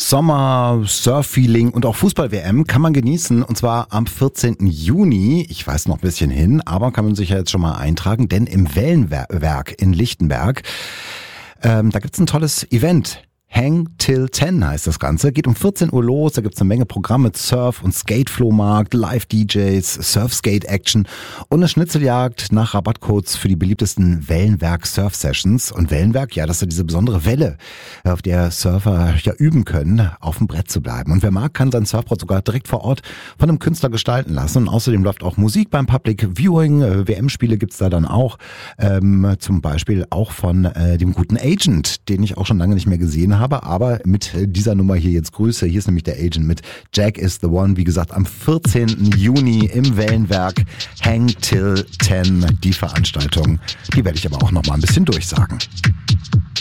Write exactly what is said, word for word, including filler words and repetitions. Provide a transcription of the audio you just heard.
Sommer, Surf-Feeling und auch Fußball-W M kann man genießen und zwar am vierzehnten Juni. Ich weiß noch ein bisschen hin, aber kann man sich ja jetzt schon mal eintragen, denn im Wellenwerk in Lichtenberg, ähm, da gibt's ein tolles Event. Hang Till ten heißt das Ganze. Geht um vierzehn Uhr los, da gibt's eine Menge Programme, Surf- und Skate-Flohmarkt, Live-D Js, Surf-Skate-Action und eine Schnitzeljagd nach Rabattcodes für die beliebtesten Wellenwerk-Surf-Sessions. Und Wellenwerk, ja, das ist ja diese besondere Welle, auf der Surfer ja üben können, auf dem Brett zu bleiben. Und wer mag, kann sein Surfbrett sogar direkt vor Ort von einem Künstler gestalten lassen. Und außerdem läuft auch Musik beim Public Viewing, W M-Spiele gibt's da dann auch, ähm, zum Beispiel auch von äh, dem guten Agent, den ich auch schon lange nicht mehr gesehen habe. habe, aber mit dieser Nummer hier jetzt Grüße. Hier ist nämlich der Agent mit Jack is the One. Wie gesagt, am vierzehnten Juni im Wellenwerk Hang Till ten. Die Veranstaltung, die werde ich aber auch noch mal ein bisschen durchsagen.